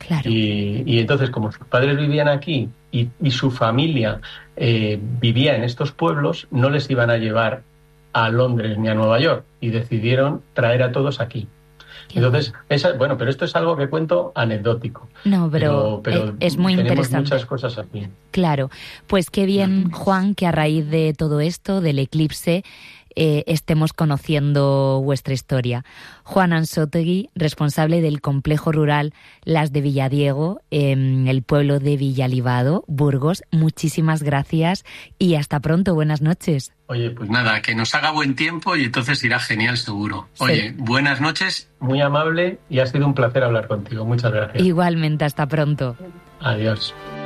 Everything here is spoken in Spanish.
Claro. Y entonces, como sus padres vivían aquí y su familia vivía en estos pueblos, no les iban a llevar a Londres ni a Nueva York y decidieron traer a todos aquí. Entonces, pero esto es algo que cuento anecdótico. No, pero es muy tenemos interesante. Muchas cosas aquí. Claro, pues qué bien, Juan, que a raíz de todo esto, del eclipse, estemos conociendo vuestra historia. Juan Ansótegui, responsable del complejo rural Las de Villadiego, en el pueblo de Villalibado, Burgos, muchísimas gracias y hasta pronto, buenas noches. Oye, pues nada, que nos haga buen tiempo y entonces irá genial seguro. Oye, buenas noches, muy amable y ha sido un placer hablar contigo. Muchas gracias. Igualmente, hasta pronto. Adiós.